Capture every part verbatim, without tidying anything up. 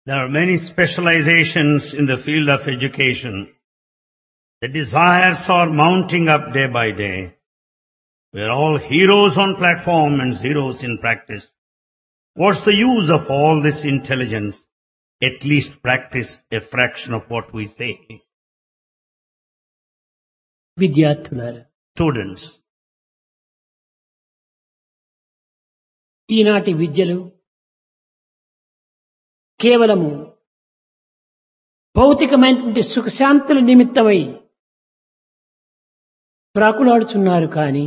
There are many specializations in the field of education. The desires are mounting up day by day. We are all heroes on platform and zeros in practice. What's the use of all this intelligence? At least practice a fraction of what we say. విద్యార్థులారా, Students, ఈనాటి విద్యలు కేవలము భౌతికమైనటువంటి సుఖశాంతుల నిమిత్తమై ప్రాకులాడుచున్నారు కానీ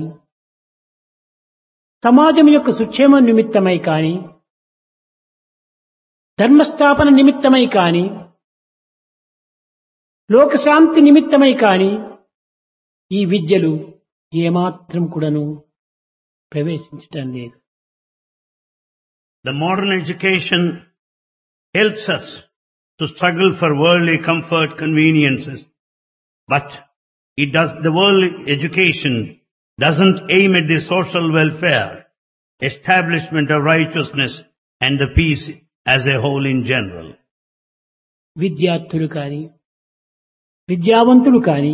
సమాజం యొక్క సుక్షేమం నిమిత్తమై కానీ ధర్మస్థాపన నిమిత్తమై కానీ లోకశాంతి నిమిత్తమై కానీ ఈ విద్యలు ఏమాత్రం కూడాను ప్రవేశించటం లేదు. the modern education helps us to struggle for worldly comfort, conveniences. But it does, the worldly education doesn't aim at the social welfare, establishment of righteousness and the peace as a whole in general. విద్యార్థులు కానీ విద్యావంతులు కానీ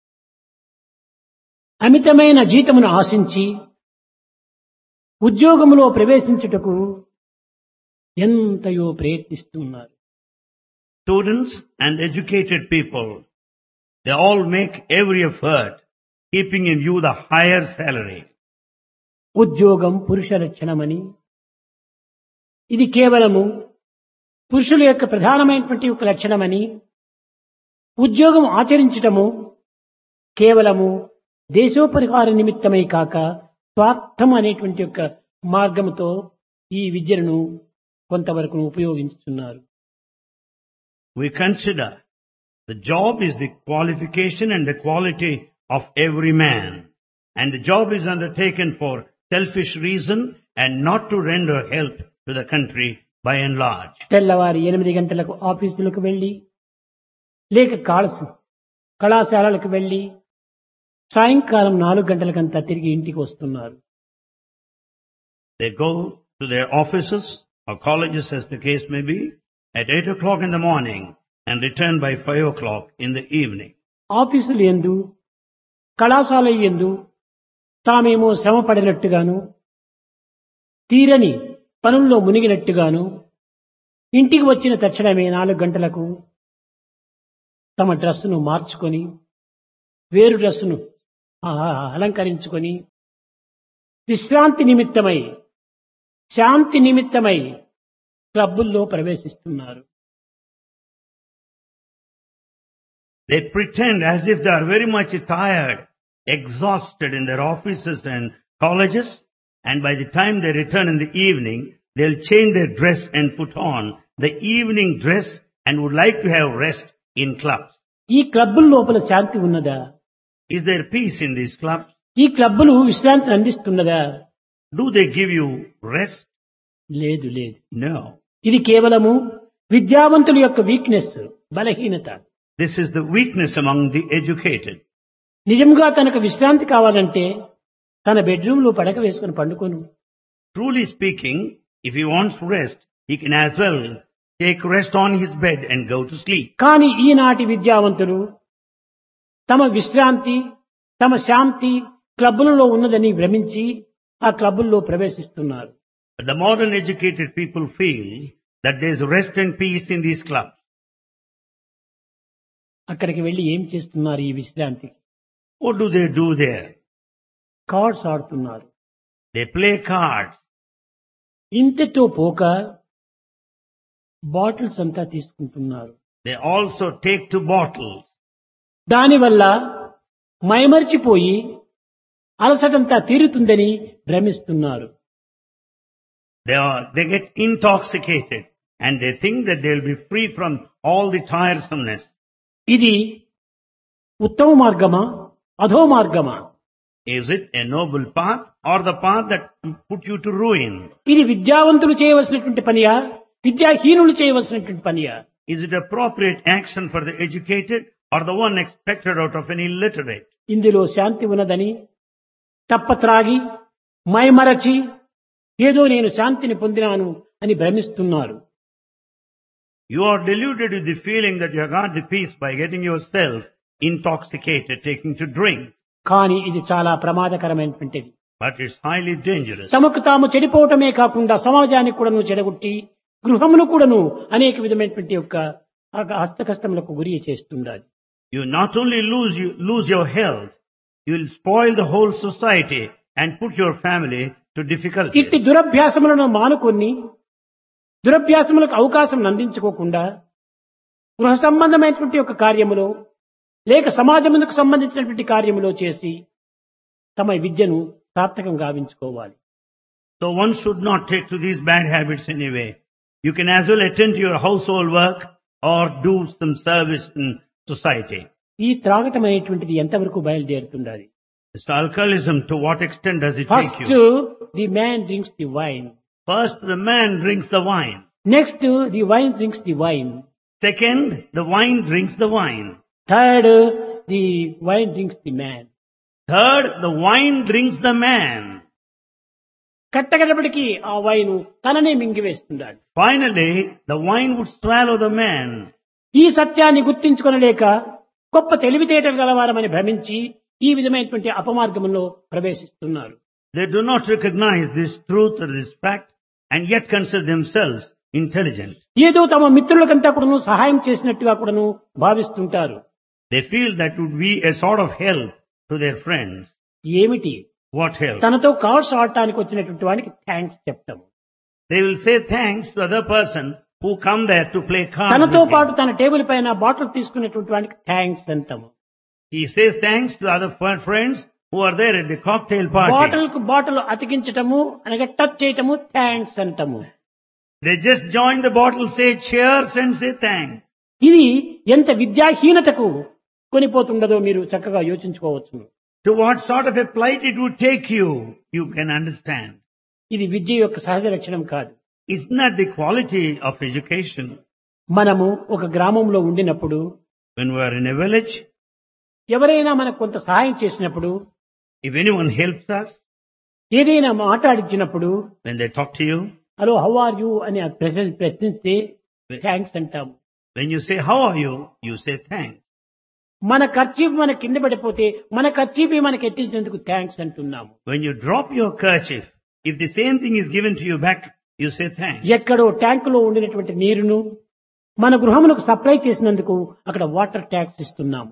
అమితమైన జీతమును ఆశించి ఉద్యోగములో ప్రవేశించుటకు ఎంతయో ప్రయత్నిస్తున్నారు. Students and educated people, they all make every effort keeping in view the higher salary. ఉద్యోగం పురుష లక్షణమని, ఇది కేవలము పురుషుల యొక్క ప్రధానమైనటువంటి ఒక లక్షణమని, ఉద్యోగం ఆచరించటము కేవలము దేశోపరిహార నిమిత్తమై కాక స్వార్థం అనేటువంటి యొక్క మార్గముతో ఈ విద్యను కొంతవరకు ఉపయోగించుతున్నారు. We consider the job is the qualification and the quality of every man, and the job is undertaken for selfish reason and not to render help to the country by and large. తెల్లవారి ఎనిమిది గంటలకు ఆఫీసులకు వెళ్లి లేక calls కళాశాలలకు వెళ్లి సాయంకాలం నాలుగు గంటలకంతా తిరిగి ఇంటికి వస్తున్నారు. They go to their offices or colleges as the case may be at eight o'clock in the morning and return by five o'clock in the evening. ఆఫీసులు యందు కళాశాల యందు తామేమో శ్రమ పడినట్టుగాను తీరని పనుల్లో మునిగినట్టుగాను ఇంటికి వచ్చిన తక్షణమే నాలుగు గంటలకు తమ డ్రెస్సును మార్చుకొని వేరు డ్రెస్సును అలంకరించుకొని విశ్రాంతి నిమిత్తమై శాంతి నిమిత్తమై క్లబ్బుల్లో ప్రవేశిస్తున్నారు. They pretend as if they are very much tired, exhausted in their offices and colleges, and by the time they return in the evening, they'll change their dress and put on the evening dress and would like to have rest in clubs. ఈ క్లబ్బుల లోపల శాంతి ఉన్నదా? Is there peace in these clubs? ఈ క్లబ్బులు విశ్రాంతిని అందిస్తున్నదా? Do they give you rest? లేదు లేదు. No. ఇది కేవలము విద్యావంతుల యొక్క వీక్నెస్, బలహీనత. This is the weakness among the educated. నిజంగా తనకు విశ్రాంతి కావాలంటే తన బెడ్రూమ్ లో పడక వేసుకుని పండుకోను. Truly speaking, if he wants rest, he can as well take rest on his bed and go to sleep. కానీ ఈనాటి విద్యావంతులు తమ విశ్రాంతి, తమ శాంతి క్లబ్బులలో ఉన్నదని భ్రమించి ఆ క్లబ్బుల్లో ప్రవేశిస్తున్నారు. But the modern educated people feel that there is rest and peace in these clubs. అక్కడికి వెళ్లి ఏం చేస్తున్నారు? ఈ విశ్రాంతి What do they do there? Cards ఆడుతున్నారు. They play cards. ఇంతతో పోక బాటిల్స్ అంతా తీసుకుంటున్నారు. They also take to bottles. దానివల్ల మైమర్చిపోయి అలసటంతా తీరుతుందని భ్రమిస్తున్నారు. They are, they get intoxicated and they think that they will be free from all the tiresomeness. ఇది ఉత్తమ మార్గమా, అధో మార్గమా? Is it a noble path or the path that put you to ruin? ఇది విద్యావంతులు చేయవలసినటువంటి పనియా, విద్యాహీనులు చేయవలసినటువంటి పనియా? Is it appropriate action for the educated or the one expected out of an illiterate? ఇందులో శాంతి ఉన్నదని తప్పత్రాగి మైమరచి ఏదో నేను శాంతిని పొందినాను అని భ్రమిస్తున్నారు. You are deluded with the feeling that you have got the peace by getting yourself intoxicated, taking to drink. కానీ ఇది చాలా ప్రమాదకరమైనటువంటిది. But it's highly dangerous. తమకు తాము చెడిపోవటమే కాకుండా సమాజానికి కూడాను చెడగొట్టి గృహమును కూడాను అనేక విధమైనటువంటి యొక్క హస్తకష్టములకు గురి చేస్తుండాలి. You not only lose you lose your health, you will spoil the whole society and put your family to difficulties. ఇట్టి దురభ్యాసములను మానుకొని దురభ్యాసములకు అవకాశం అందించుకోకుండా గృహ సంబంధమైనటువంటి ఒక కార్యములో లేక సమాజమునకు సంబంధించినటువంటి కార్యములో చేసి తమ విద్యను సార్థకం గావించుకోవాలి. So one should not take to these bad habits anyway. You can as well attend to your household work or do some service in society. ఈ త్రాగటం అనేటువంటిది ఎంతవరకు బయలుదేరుతుండాలి? This alcoholism, to what extent does it first take you? The man drinks the wine. First, the man drinks the wine. Next the wine drinks the wine. Second, the wine drinks the wine. Third the wine drinks the man. Third, the wine drinks the man. కట్టగడపటికి ఆ wine తననే మింగివేస్తున్నాడు. Finally, the wine would swallow the man. ఈ సత్యాన్ని గుర్తించుకొనలేక గొప్ప తెలివితేటలు గలవారమని భ్రమించి ఈ విధమైనటువంటి అపమార్గంలో ప్రవేశిస్తున్నారు. They do not recognize this truth or this fact and yet consider themselves intelligent. ఏదో తమ మిత్రులకంతా కూడాను సహాయం చేసినట్టుగా కూడాను భావిస్తుంటారు. They feel that would be a sort of help to their friends. ఏమిటి? What help? తనతో కార్డ్స్ ఆడటానికి వచ్చినటువంటి వానికి థ్యాంక్స్ చెప్తాము. They will say thanks to other person who come there to play cards. తనతో with him. పాటు తన table పైన బాటిల్ తీసుకున్నటువంటి వానికి థ్యాంక్స్ అంటాము. He says thanks to other fr- friends who are there at the cocktail party. Bottle కు bottle అతికించటము అనగా touch చేయటము థ్యాంక్స్ అంటాము. They just join the bottle, say cheers and say thanks. ఇది ఎంత విద్యాహీనతకు కొనిపోతుండదో మీరు చక్కగా యోచించుకోవచ్చు. To what sort of a plight it would take you, you can understand. ఇది విద్య యొక్క సహజ లక్షణం కాదు. It's not the quality of education. మనము ఒక గ్రామంలో ఉండినప్పుడు When we are in a village, ఎవరైనా మనకు కొంత సహాయం చేసినప్పుడు if anyone helps us, ఏదైనా మాట్లాడించినప్పుడు when they talk to you, hello how are you అని ప్రశ్న- ప్రశ్నిస్తే థ్యాంక్స్ అంటాము. when you say how are you, you say thanks. మన ఖర్చీపు మన కింద పడిపోతే మన ఖర్చీపి మనకి ఎత్తించేందుకు థ్యాంక్స్ అంటున్నాము. When you drop your kerchief, if the same thing is given to you back, you say thanks. ఎక్కడో ట్యాంకులో ఉండినటువంటి నీరును మన గృహమునకు సప్లై చేసినందుకు అక్కడ వాటర్ ట్యాక్స్ ఇస్తున్నాము.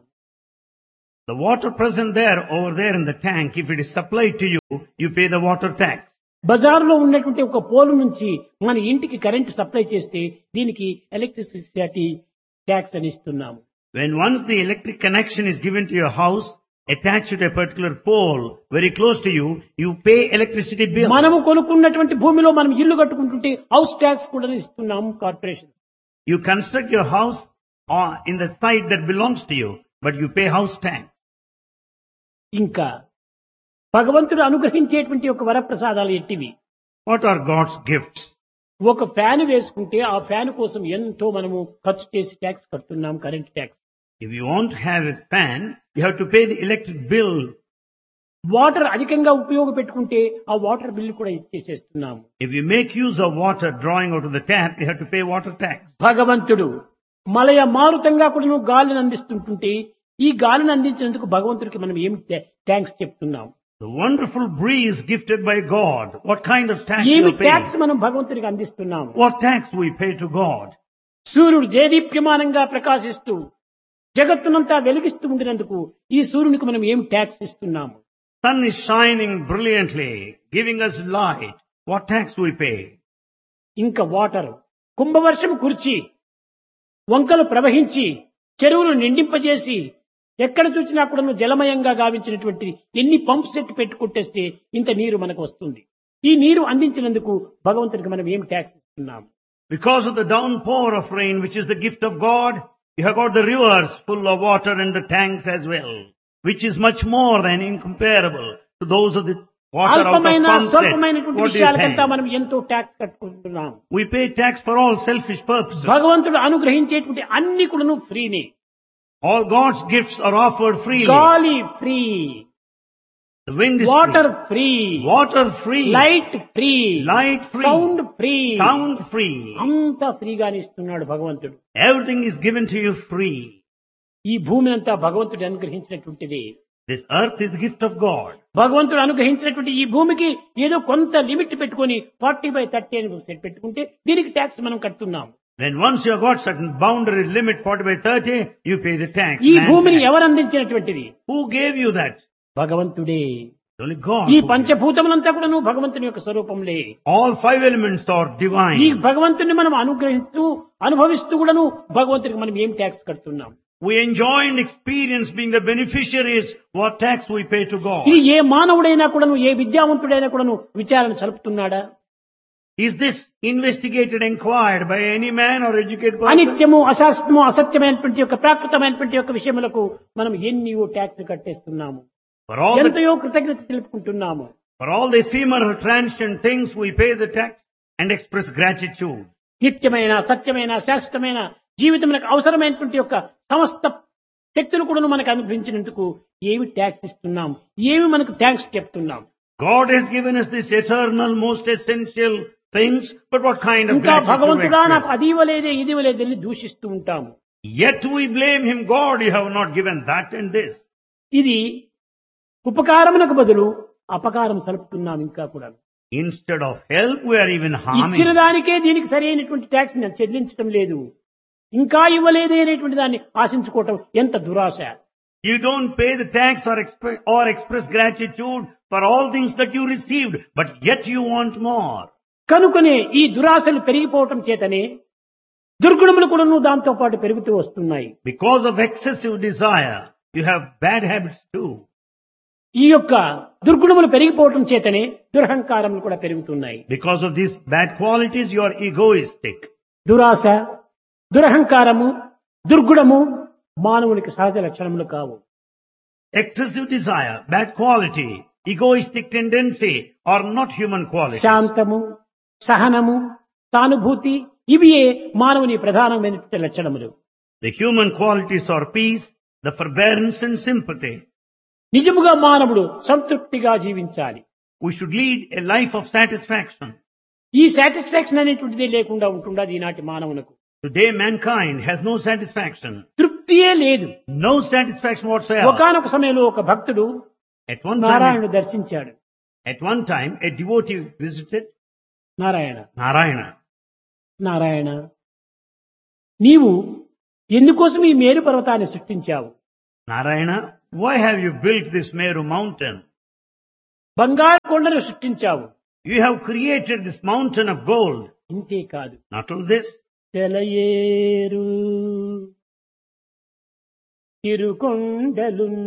The water present there, over there in the tank, if it is supplied to you, you pay the water tax. బజారులో ఉన్నటువంటి ఒక పోలు నుంచి మన ఇంటికి కరెంటు సప్లై చేస్తే దీనికి ఎలక్ట్రిసిటీ ట్యాక్స్ అని ఇస్తున్నాము. When once the electric connection is given to your house, attached to a particular pole very close to you, you pay electricity bill. మనము కొనుక్కున్నటువంటి భూమిలో మనం ఇల్లు కట్టుకుంటుంటే హౌస్ ట్యాక్స్ కూడా ఇస్తున్నాము corporation. You construct your house uh, in the site that belongs to you, but you pay house tax. ఇంకా భగవంతుడు అనుగ్రహించేటువంటి ఒక వరప్రసాదాలు ఎట్టివి? What are God's gifts? ఒక ఫ్యాన్ వేసుకుంటే ఆ ఫ్యాన్ కోసం ఎంతో మనము ఖర్చు చేసి ట్యాక్స్ కడుతున్నాం, current tax. If you want to have a fan, you have to pay the electric bill. Water అధికంగా ఉపయోగపెట్టుకుంటే ఆ వాటర్ బిల్లు కూడా ఇచ్చేసేస్తున్నాము. If you make use of water drawing out of the tap, you have to pay water tax. భగవంతుడు మలయ మారుతంగా కూడా నువ్వు గాలిని అందిస్తుంటుంటే ఈ గాలిని అందించినందుకు భగవంతుడికి మనం ఏమి థ్యాంక్స్ చెప్తున్నాం? The wonderful breeze gifted by God. What kind of tax ఏమి you pay? ట్యాక్స్ మనం భగవంతుడికి అందిస్తున్నాము? What tax we pay to God? సూర్యుడు దేదీప్యమానంగా ప్రకాశిస్తూ జగత్తునంతా వెలిగిస్తూ ఉండినందుకు ఈ సూర్యునికి మనం ఏం ట్యాక్స్ ఇస్తున్నాము? Sun is shining brilliantly, giving us light. What tax we pay? ఇంకా వాటర్ కుంభవర్షం కురిచి వంకలు ప్రవహించి చెరువులు నిండింపజేసి ఎక్కడ చూసినా కూడా జలమయంగా గావించినటువంటి ఎన్ని పంప్ సెట్ పెట్టుకుంటేస్తే ఇంత నీరు మనకు వస్తుంది. ఈ నీరు అందించినందుకు భగవంతుడికి మనం ఏం ట్యాక్స్ ఇస్తున్నాము? Because of the downpour of rain, which is the gift of God, you have got the rivers full of water and the tanks as well, which is much more than incomparable to those of the water out of అల్పమైన pump set. స్వల్పమైనటువంటి What do you విషయాలకంతా pay? మనం ఎంతో tax కట్టుకుంటున్నాం. We pay tax for all selfish purposes. భగవంతుడు అనుగ్రహించేటువంటి అన్ని కూడా ఫ్రీనే. All God's gifts are offered freely. గాలి free, The wind is water free. Free, Water free. Light free, Light free. Sound free, Sound free. అంతా ఫ్రీగానే ఇస్తున్నాడు భగవంతుడు. Everything is given to you free. ఈ భూమిని అంతా భగవంతుడు అనుగ్రహించినటువంటిది. This earth is the gift of God. భగవంతుడు అనుగ్రహించినటువంటి ఈ భూమికి ఏదో కొంత లిమిట్ పెట్టుకొని ఫార్టీ బై థర్టీ అని సెట్ పెట్టుకుంటే దీనికి ట్యాక్స్ మనం కడుతున్నాం. Then once you have got certain boundary limit, forty by thirty, you pay the tax. ఈ land భూమిని tax. ఎవరు అందించినటువంటిది? Who gave you that? భగవంతుడే. Only God. ఈ who gave. పంచభూతములంతా కూడాను భగవంతుని యొక్క స్వరూపంలే. All five elements are ఈ divine. భగవంతుని మనం అనుగ్రహిస్తూ అనుభవిస్తూ కూడాను భగవంతునికి మనం ఏం ట్యాక్స్ కడుతున్నాం? We enjoy and experience being the beneficiaries what tax we pay to God. ఇది ఏ మానవుడైనా కూడాను, ఏ విద్యావంతుడైనా కూడాను విచారణ సలుపుతున్నాడా? Is this investigated, inquired by any man or educated person? అనిత్యము, అశాస్త్రము, అసత్యమైనటువంటి యొక్క ప్రాకృతమైనటువంటి యొక్క విషయములకు మనం ఎన్నో ట్యాక్స్ కట్టేస్తున్నాము. For all, the, ఎంతయో కృతజ్ఞత తెలుపుకుంటున్నాము. for all the ephemeral transient things, we pay the tax and express gratitude. నిత్యమైన, సత్యమైన, శాశ్వతమైన జీవితములకు అవసరమైనటువంటి యొక్క సమస్త శక్తులు కూడా మనకు అనుగ్రహించినందుకు ఏమి ట్యాక్స్ ఇస్తున్నాం, ఏమి మనకు థ్యాంక్స్ చెప్తున్నాం? God has given us this eternal, most essential things, but what kind of ఇంకా gratitude we భగవంతుడా నాకు express? అది ఇవ్వలేదే, ఇది ఇవ్వలేదే అని దూషిస్తూ ఉంటాము. Yet we blame Him, God, you have not given that and this. ఇది ఉపకారమునకు బదులు అపకారం సలుపుతున్నాం. ఇంకా కూడా Instead of help, we are even ఇచ్చిన harming. దానికే దీనికి సరి అయినటువంటి ట్యాక్స్ నేను చెల్లించడం లేదు, ఇంకా ఇవ్వలేదే అనేటువంటి దాన్ని ఆశించుకోవటం ఎంత దురాశ. You don't pay the tax or, express or express gratitude for all things that you received, but yet you want more. కనుకనే ఈ దురాశలు పెరిగిపోవటం చేతనే దుర్గుణములు కూడా దాంతో పాటు పెరుగుతూ వస్తున్నాయి. Because of excessive desire, you have bad habits too. ఈ యొక్క దుర్గుణములు పెరిగిపోవటం చేతనే దురహంకారములు కూడా పెరుగుతున్నాయి. Because of these bad qualities, you are egoistic. దురాశ, దురహంకారము, దుర్గుణము మానవునికి సహజ లక్షణములు కావు. Excessive desire, bad quality, egoistic tendency are not human qualities. శాంతము, సహనము, సానుభూతి ఇవియే మానవుని ప్రధానమైనటువంటి లక్షణములు. The human qualities are peace, the forbearance and sympathy. నిజముగా మానవుడు సంతృప్తిగా జీవించాలి. We should lead a life of satisfaction. ఈ సాటిస్ఫాక్షన్ అనేటువంటిది లేకుండా ఉంటుండదు ఈనాటి మానవునకు. Today mankind has no satisfaction. తృప్తియే లేదు. No satisfaction whatsoever. ఒకానొక సమయంలో ఒక భక్తుడు At one నారాయణుడు time, దర్శించాడు. at one time, a devotee visited Narayana, Narayana. Narayana, నీవు ఎందుకోసం ఈ మేరు పర్వతాన్ని సృష్టించావు? Narayana, why have you built this Meru mountain? బంగారు కొండను సృష్టించావు. You have created this mountain of gold. ఇంతే కాదు, Not only this, తెలయేరు తిరుకొండలు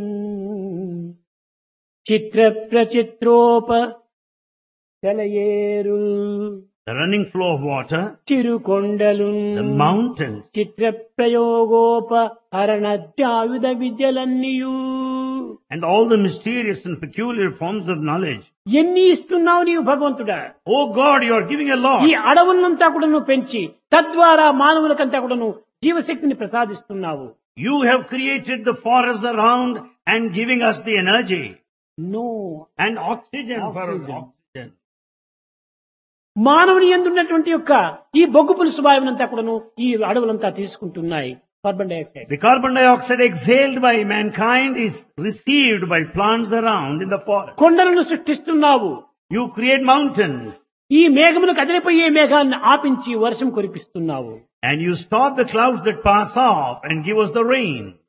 Chitra ప్రచిత్రోప తెలయేరు the running flow of water, తిరుకొండలు the mountains, Chitra ప్రయోగోప అరణద్యాయుధ విద్యలన్నీయు and all the mysterious and peculiar forms of knowledge. ఎన్ని ఇస్తున్నావు నీవు భగవంతుడా? Oh God, you are giving a lot. ఈ అడవులంతా కూడా నువ్వు పెంచి తద్వారా మానవులకంతా కూడా నువ్వు జీవశక్తిని ప్రసాదిస్తున్నావు. You have created the forests around and giving us the energy no, and oxygen for us. Oxygen. Oxygen. మానవుని ఎందున్నటువంటి యొక్క ఈ బొగ్గు పులుసు వాయువునంతా కూడాను ఈ అడవులంతా తీసుకుంటున్నాయి. Carbon dioxide, The carbon dioxide exhaled by mankind is received by plants around in the forest. కొండలను సృష్టిస్తున్నావు. You create mountains ఈ మేఘములు కదిలిపోయే మేఘాన్ని ఆపించి వర్షం కురిపిస్తున్నావు. and you stop the clouds that pass off and give us the rain.